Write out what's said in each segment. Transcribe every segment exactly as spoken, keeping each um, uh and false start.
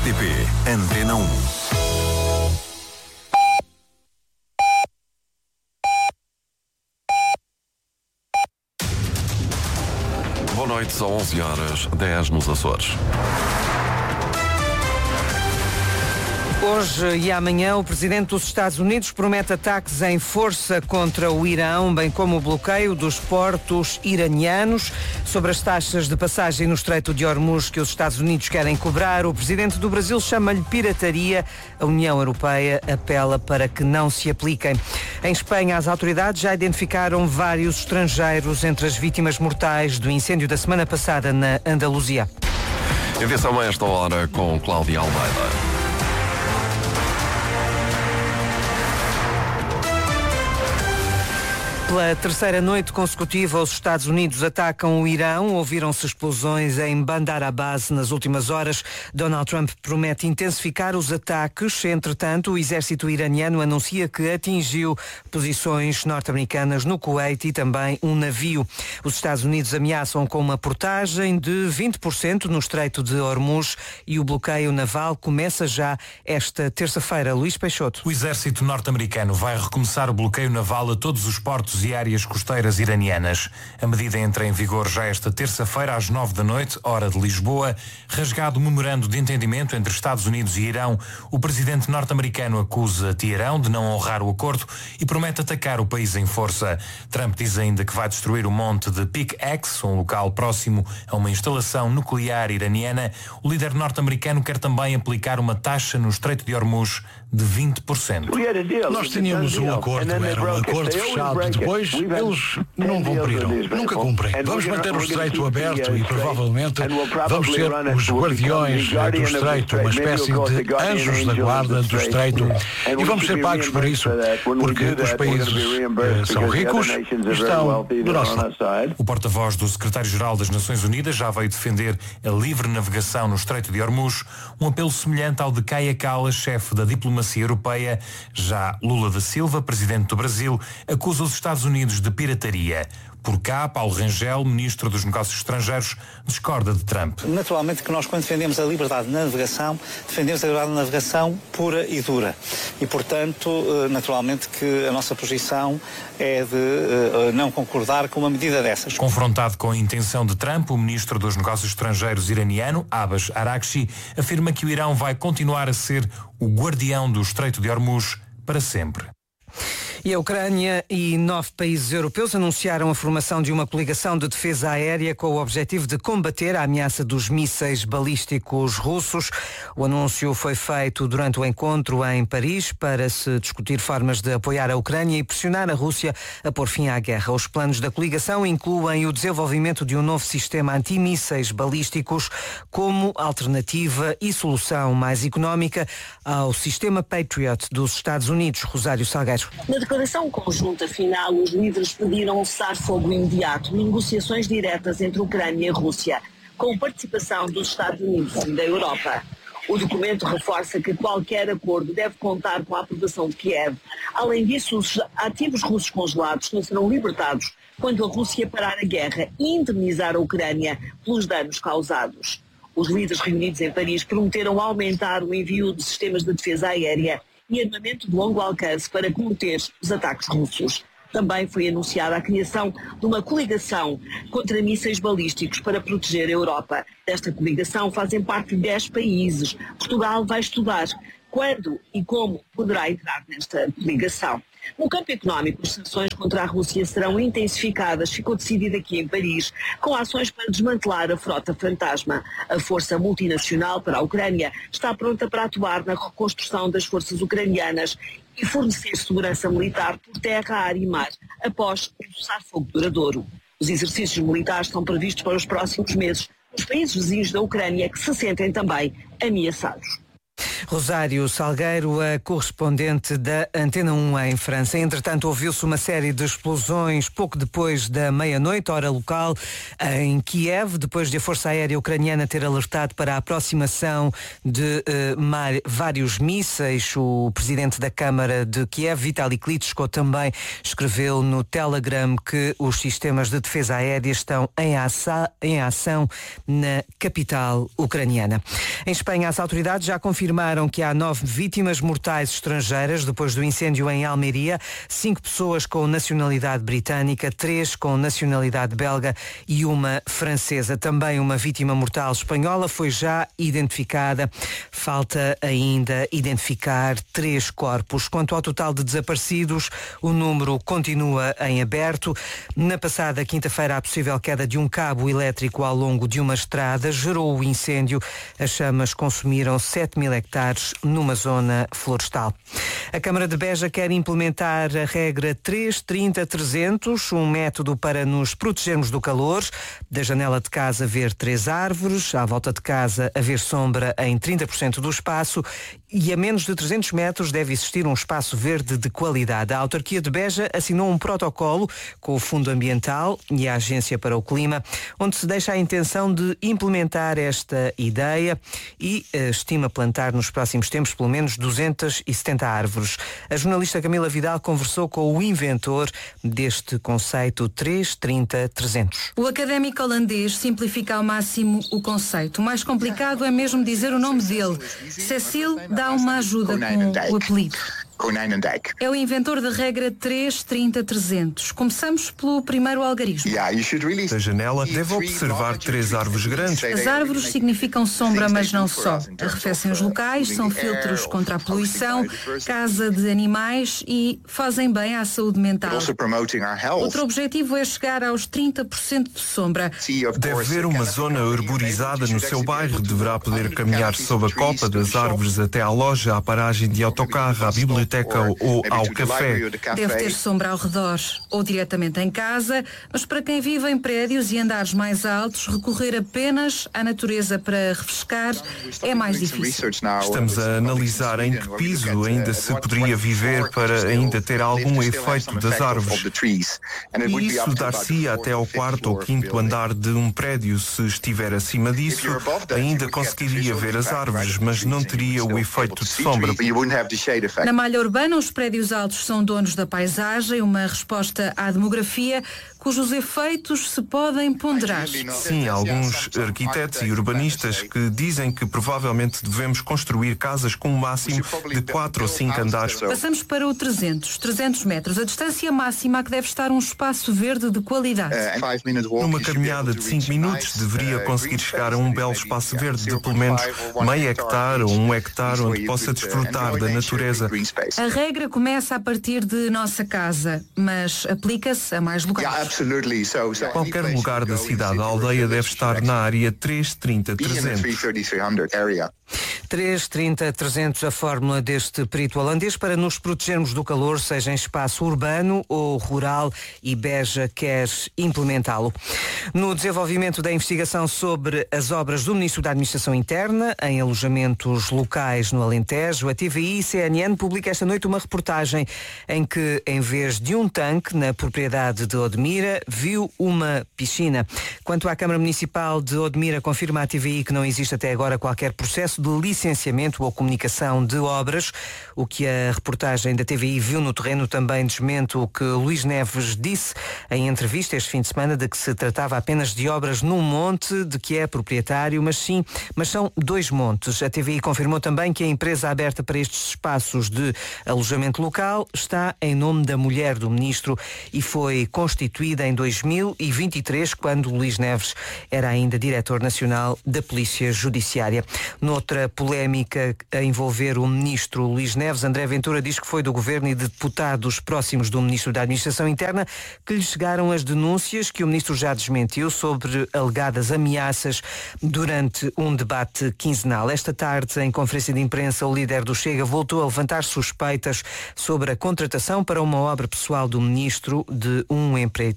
T P Antena um. Boa noite, são onze horas, dez nos Açores. Hoje e amanhã, o presidente dos Estados Unidos promete ataques em força contra o Irão, bem como o bloqueio dos portos iranianos. Sobre as taxas de passagem no Estreito de Hormuz que os Estados Unidos querem cobrar, o presidente do Brasil chama-lhe pirataria. A União Europeia apela para que não se apliquem. Em Espanha, as autoridades já identificaram vários estrangeiros entre as vítimas mortais do incêndio da semana passada na Andaluzia. Edição a esta hora com Cláudia Almeida. Pela terceira noite consecutiva, os Estados Unidos atacam o Irão. Ouviram-se explosões em Bandar Abbas nas últimas horas. Donald Trump promete intensificar os ataques. Entretanto, o exército iraniano anuncia que atingiu posições norte-americanas no Kuwait e também um navio. Os Estados Unidos ameaçam com uma portagem de vinte por cento no Estreito de Hormuz e o bloqueio naval começa já esta terça-feira. Luís Peixoto. O exército norte-americano vai recomeçar o bloqueio naval a todos os portos e áreas costeiras iranianas. A medida entra em vigor já esta terça-feira às nove da noite, hora de Lisboa. Rasgado o memorando de entendimento entre Estados Unidos e Irão, o presidente norte-americano acusa Teherão de não honrar o acordo e promete atacar o país em força. Trump diz ainda que vai destruir o monte de Pickex, um local próximo a uma instalação nuclear iraniana. O líder norte-americano quer também aplicar uma taxa no Estreito de Hormuz de vinte por cento. Nós tínhamos um acordo, era um acordo fechado. Depois eles não cumpriram, nunca cumprem. Vamos manter o Estreito aberto e provavelmente vamos ser os guardiões do Estreito, uma espécie de anjos da guarda do Estreito, e vamos ser pagos por isso, porque os países eh, são ricos e estão do nosso lado. O porta-voz do secretário-geral das Nações Unidas já veio defender a livre navegação no Estreito de Hormuz, um apelo semelhante ao de Kaja Kallas, chefe da diplomacia europeia. Já Lula da Silva, presidente do Brasil, acusa os Estados Unidos de pirataria. Por cá, Paulo Rangel, ministro dos Negócios Estrangeiros, discorda de Trump. Naturalmente que nós, quando defendemos a liberdade de navegação, defendemos a liberdade de navegação pura e dura. E, portanto, naturalmente que a nossa posição é de não concordar com uma medida dessas. Confrontado com a intenção de Trump, o ministro dos Negócios Estrangeiros iraniano, Abbas Araghchi, afirma que o Irão vai continuar a ser o guardião do Estreito de Hormuz para sempre. E a Ucrânia e nove países europeus anunciaram a formação de uma coligação de defesa aérea com o objetivo de combater a ameaça dos mísseis balísticos russos. O anúncio foi feito durante o encontro em Paris para se discutir formas de apoiar a Ucrânia e pressionar a Rússia a pôr fim à guerra. Os planos da coligação incluem o desenvolvimento de um novo sistema antimísseis balísticos como alternativa e solução mais económica ao sistema Patriot dos Estados Unidos. Rosário Salgueiro. Na declaração conjunta final, os líderes pediram um cessar-fogo imediato e negociações diretas entre Ucrânia e Rússia, com participação dos Estados Unidos e da Europa. O documento reforça que qualquer acordo deve contar com a aprovação de Kiev. Além disso, os ativos russos congelados não serão libertados quando a Rússia parar a guerra e indemnizar a Ucrânia pelos danos causados. Os líderes reunidos em Paris prometeram aumentar o envio de sistemas de defesa aérea e armamento de longo alcance para conter os ataques russos. Também foi anunciada a criação de uma coligação contra mísseis balísticos para proteger a Europa. Desta coligação fazem parte dez países. Portugal vai estudar quando e como poderá entrar nesta coligação. No campo económico, as sanções contra a Rússia serão intensificadas, ficou decidido aqui em Paris, com ações para desmantelar a frota fantasma. A Força Multinacional para a Ucrânia está pronta para atuar na reconstrução das forças ucranianas e fornecer segurança militar por terra, ar e mar, após um cessar-fogo duradouro. Os exercícios militares estão previstos para os próximos meses nos países vizinhos da Ucrânia que se sentem também ameaçados. Rosário Salgueiro, a correspondente da Antena um em França. Entretanto, ouviu-se uma série de explosões pouco depois da meia-noite, hora local, em Kiev, depois de a Força Aérea Ucraniana ter alertado para a aproximação de eh, mar, vários mísseis. O presidente da Câmara de Kiev, Vitaly Klitschko, também escreveu no Telegram que os sistemas de defesa aérea estão em, aça, em ação na capital ucraniana. Em Espanha, as autoridades já confirmaram que há nove vítimas mortais estrangeiras depois do incêndio em Almeria, cinco pessoas com nacionalidade britânica, três com nacionalidade belga e uma francesa. Também uma vítima mortal espanhola foi já identificada. Falta ainda identificar três corpos. Quanto ao total de desaparecidos, o número continua em aberto. Na passada quinta-feira, a possível queda de um cabo elétrico ao longo de uma estrada gerou o incêndio. As chamas consumiram sete mil hectares numa zona florestal. A Câmara de Beja quer implementar a regra três trinta trezentos, um método para nos protegermos do calor. Da janela de casa haver três árvores, à volta de casa haver sombra em trinta por cento do espaço e a menos de trezentos metros deve existir um espaço verde de qualidade. A autarquia de Beja assinou um protocolo com o Fundo Ambiental e a Agência para o Clima, onde se deixa a intenção de implementar esta ideia e uh, estima plantar nos próximos tempos pelo menos duzentas e setenta árvores. A jornalista Camila Vidal conversou com o inventor deste conceito três trinta trezentos. O académico holandês simplifica ao máximo o conceito. O mais complicado é mesmo dizer o nome dele. Cecil dá uma ajuda com o apelido. É o inventor da regra três trinta trezentos. Começamos pelo primeiro algarismo. Da janela deve observar três árvores grandes. As árvores significam sombra, mas não só. Arrefecem os locais, são filtros contra a poluição, casa de animais e fazem bem à saúde mental. Outro objetivo é chegar aos trinta por cento de sombra. Deve haver uma zona arborizada no seu bairro. Deverá poder caminhar sob a copa das árvores até à loja, à paragem de autocarro, à biblioteca ou ao café. Deve ter sombra ao redor ou diretamente em casa, mas para quem vive em prédios e andares mais altos, recorrer apenas à natureza para refrescar é mais difícil. Estamos a analisar em que piso ainda se poderia viver para ainda ter algum efeito das árvores. E isso dar-se até ao quarto ou quinto andar de um prédio. Se estiver acima disso, ainda conseguiria ver as árvores, mas não teria o efeito de sombra. Na malha urbana, os prédios altos são donos da paisagem, uma resposta à demografia cujos efeitos se podem ponderar. Sim, há alguns arquitetos e urbanistas que dizem que provavelmente devemos construir casas com um máximo de quatro ou cinco andares. Passamos para o trezentos. trezentos metros. A distância máxima a que deve estar um espaço verde de qualidade. Numa caminhada de cinco minutos deveria conseguir chegar a um belo espaço verde de pelo menos meio hectare ou um hectare onde possa desfrutar da natureza. A regra começa a partir de nossa casa, mas aplica-se a mais lugares. Qualquer lugar da cidade, a aldeia deve estar na área três trinta trezentos. três trinta trezentos, a fórmula deste perito holandês para nos protegermos do calor, seja em espaço urbano ou rural, e Beja quer implementá-lo. No desenvolvimento da investigação sobre as obras do Ministro da Administração Interna em alojamentos locais no Alentejo, a T V I e C N N publica esta noite uma reportagem em que, em vez de um tanque na propriedade de Odmira, viu uma piscina. Quanto à Câmara Municipal de Odmira, confirma a T V I que não existe até agora qualquer processo de licenciamento ou comunicação de obras. O que a reportagem da T V I viu no terreno também desmente o que Luís Neves disse em entrevista este fim de semana, de que se tratava apenas de obras num monte de que é proprietário, mas sim, mas são dois montes. A T V I confirmou também que a empresa aberta para estes espaços de alojamento local está em nome da mulher do ministro e foi constituída em dois mil e vinte e três, quando Luís Neves era ainda diretor nacional da Polícia Judiciária. Noutra polémica a envolver o ministro Luís Neves, André Ventura diz que foi do governo e de deputados próximos do ministro da Administração Interna que lhe chegaram as denúncias que o ministro já desmentiu sobre alegadas ameaças durante um debate quinzenal. Esta tarde, em conferência de imprensa, o líder do Chega voltou a levantar suspeitas sobre a contratação para uma obra pessoal do ministro de um empreiteiro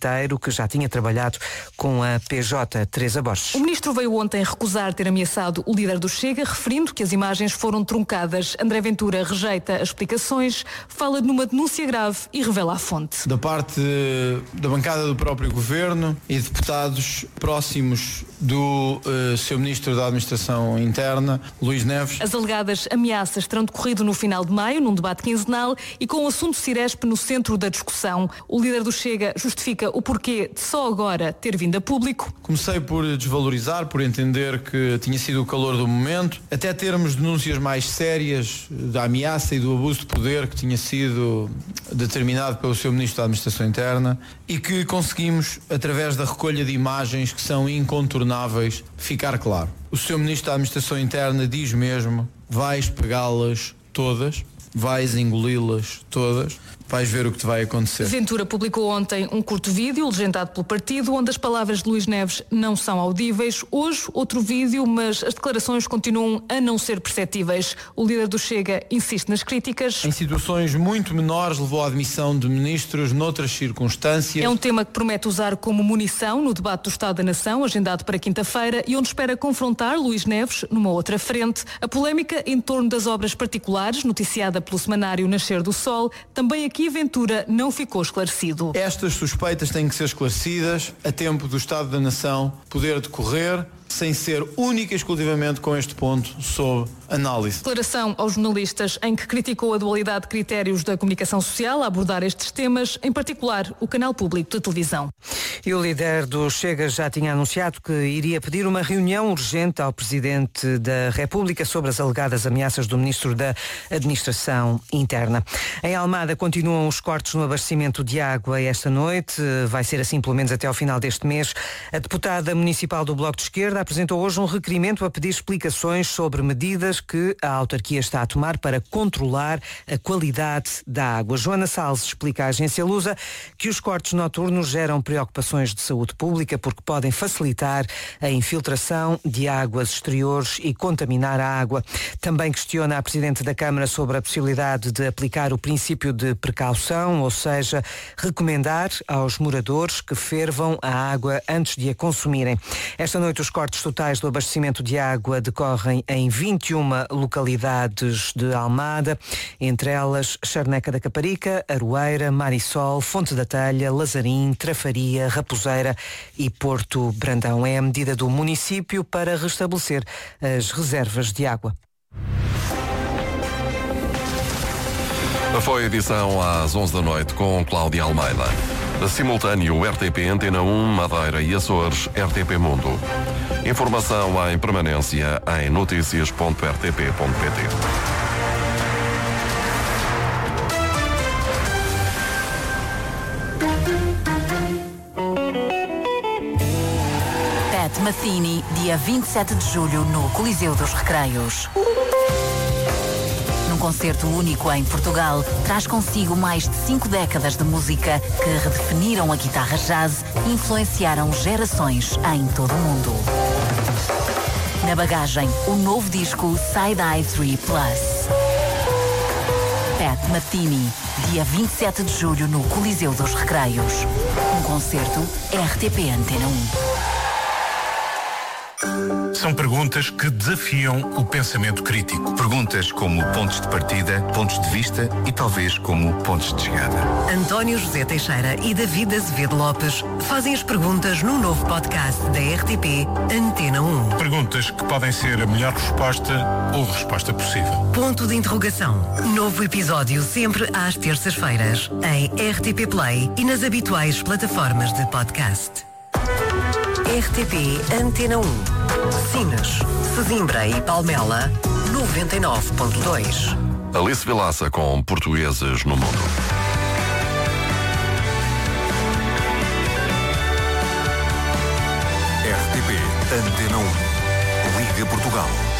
inteiro, que já tinha trabalhado com a P J Teresa Borges. O ministro veio ontem recusar ter ameaçado o líder do Chega, referindo que as imagens foram truncadas. André Ventura rejeita as explicações, fala numa denúncia grave e revela a fonte. Da parte da bancada do próprio governo e deputados próximos do uh, seu ministro da Administração Interna, Luís Neves. As alegadas ameaças terão decorrido no final de maio, num debate quinzenal e com o assunto Ciresp no centro da discussão. O líder do Chega justifica o porquê de só agora ter vindo a público. Comecei por desvalorizar, por entender que tinha sido o calor do momento, até termos denúncias mais sérias da ameaça e do abuso de poder que tinha sido determinado pelo seu ministro da Administração Interna e que conseguimos, através da recolha de imagens que são incontornáveis, ficar claro. O seu ministro da Administração Interna diz mesmo: vais pegá-las todas, vais engoli-las todas, vais ver o que te vai acontecer. Ventura publicou ontem um curto vídeo legendado pelo partido, onde as palavras de Luís Neves não são audíveis. Hoje, outro vídeo, mas as declarações continuam a não ser perceptíveis. O líder do Chega insiste nas críticas. Em situações muito menores, levou à admissão de ministros noutras circunstâncias. É um tema que promete usar como munição no debate do Estado da Nação, agendado para quinta-feira, e onde espera confrontar Luís Neves numa outra frente. A polémica em torno das obras particulares, noticiada pelo semanário Nascer do Sol, também aqui Ventura não ficou esclarecido. Estas suspeitas têm que ser esclarecidas a tempo do Estado da Nação poder decorrer, sem ser única e exclusivamente com este ponto sob análise. Declaração aos jornalistas em que criticou a dualidade de critérios da comunicação social a abordar estes temas, em particular o canal público de televisão. E o líder do Chega já tinha anunciado que iria pedir uma reunião urgente ao Presidente da República sobre as alegadas ameaças do Ministro da Administração Interna. Em Almada continuam os cortes no abastecimento de água esta noite. Vai ser assim pelo menos até ao final deste mês. A deputada municipal do Bloco de Esquerda apresentou hoje um requerimento a pedir explicações sobre medidas que a autarquia está a tomar para controlar a qualidade da água. Joana Salles explica à agência Lusa que os cortes noturnos geram preocupações de saúde pública porque podem facilitar a infiltração de águas exteriores e contaminar a água. Também questiona a Presidente da Câmara sobre a possibilidade de aplicar o princípio de precaução, ou seja, recomendar aos moradores que fervam a água antes de a consumirem. Esta noite os cortes totais do abastecimento de água decorrem em vinte e uma localidades de Almada, entre elas Charneca da Caparica, Aroeira, Marisol, Fonte da Telha, Lazarim, Trafaria, Raposeira e Porto Brandão. É a medida do município para restabelecer as reservas de água. Foi a edição às onze da noite com Cláudia Almeida. Simultâneo R T P Antena um, Madeira e Açores, R T P Mundo. Informação em permanência em notícias ponto r t p ponto p t. Pat Metheny, dia vinte e sete de julho, no Coliseu dos Recreios. Num concerto único em Portugal, traz consigo mais de cinco décadas de música que redefiniram a guitarra jazz e influenciaram gerações em todo o mundo. Na bagagem, o novo disco Side-Eye três Plus. Pat Metheny, dia vinte e sete de julho, no Coliseu dos Recreios. Um concerto R T P Antena um. São perguntas que desafiam o pensamento crítico. Perguntas como pontos de partida, pontos de vista e talvez como pontos de chegada. António José Teixeira e David Azevedo Lopes fazem as perguntas no novo podcast da R T P Antena um. Perguntas que podem ser a melhor resposta ou resposta possível. Ponto de interrogação. Novo episódio sempre às terças-feiras em R T P Play e nas habituais plataformas de podcast. R T P Antena um. Sines, Sesimbra e Palmela, noventa e nove ponto dois. Alice Vilaça com Portugueses no Mundo. R T P Antena um. Liga Portugal.